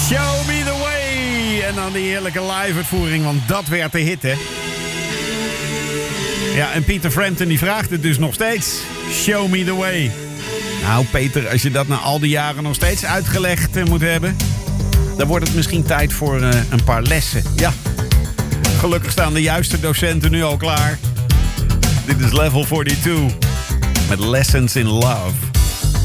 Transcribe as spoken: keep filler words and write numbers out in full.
Show me the way. En dan die heerlijke live-uitvoering, want dat werd de hit, hè. Ja, en Peter Frampton die vraagt het dus nog steeds. Show me the way. Nou, Peter, als je dat na al die jaren nog steeds uitgelegd uh, moet hebben... dan wordt het misschien tijd voor uh, een paar lessen. Ja, gelukkig staan de juiste docenten nu al klaar. Dit is Level tweeënveertig met Lessons in Love.